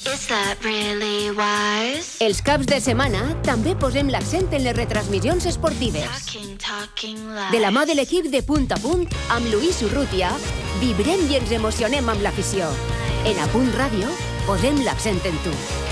Is that really wise? Els caps de setmana també posem l'accent en les retransmissions esportives. De la mà de l'equip de Punt a Punt, amb Luis Urrutia, vibrem i ens emocionem amb l'afició. En A Punt Ràdio, posem l'accent en tu.